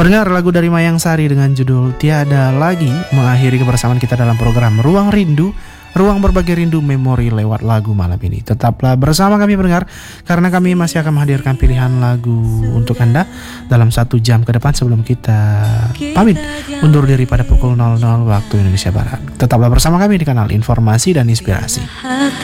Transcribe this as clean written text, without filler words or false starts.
Pendengar, lagu dari Mayang Sari dengan judul Tiada Lagi mengakhiri kebersamaan kita dalam program Ruang Rindu, ruang berbagi rindu memori lewat lagu malam ini. Tetaplah bersama kami pendengar, karena kami masih akan menghadirkan pilihan lagu untuk Anda dalam 1 jam ke depan sebelum kita pamit undur diri pada pukul 00 waktu Indonesia Barat. Tetaplah bersama kami di kanal Informasi dan Inspirasi.